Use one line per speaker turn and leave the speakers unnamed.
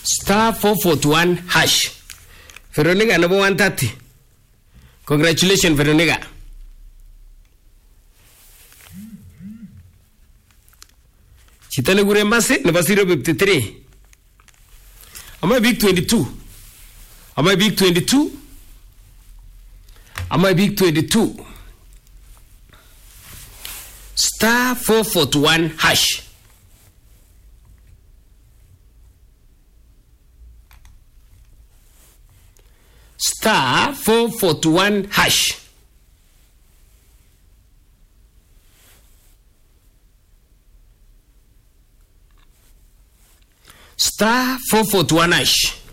Star 441 hash. Veronica number 130. Congratulations, Veronica. Chitane gure mbase number 053. Am I big 22? Am I big 22? Am I big 22? Star 441 hash. Star 441 hash. Star 441 hash.